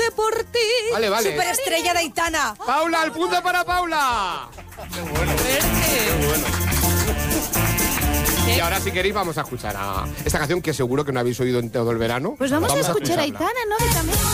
por ti. Vale. Superestrella de Aitana. Paula, el punto para Paula. Qué bueno. Y ahora, si queréis, vamos a escuchar a esta canción que seguro que no habéis oído en todo el verano. Pues vamos a escuchar a escucharla. Aitana, ¿no? Que también